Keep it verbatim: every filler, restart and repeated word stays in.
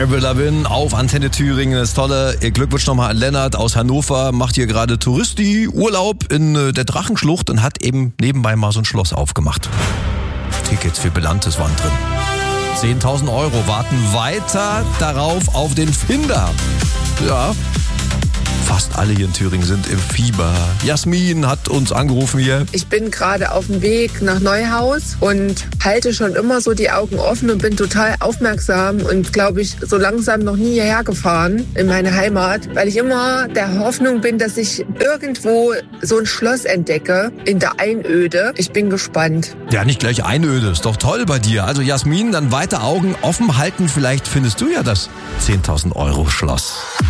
Avril Lavigne auf Antenne Thüringen. Das Tolle, Glückwunsch nochmal an Lennart aus Hannover. Macht hier gerade Touristi-Urlaub in der Drachenschlucht und hat eben nebenbei mal so ein Schloss aufgemacht. Tickets für Belantes waren drin. zehntausend Euro warten weiter darauf auf den Finder. Ja, fast alle hier in Thüringen sind im Fieber. Jasmin hat uns angerufen hier. Ich bin gerade auf dem Weg nach Neuhaus und halte schon immer so die Augen offen und bin total aufmerksam und, glaube ich, so langsam noch nie hierher gefahren in meine Heimat, weil ich immer der Hoffnung bin, dass ich irgendwo so ein Schloss entdecke in der Einöde. Ich bin gespannt. Ja, nicht gleich Einöde, ist doch toll bei dir. Also Jasmin, dann weiter Augen offen halten, vielleicht findest du ja das zehntausend Euro Schloss.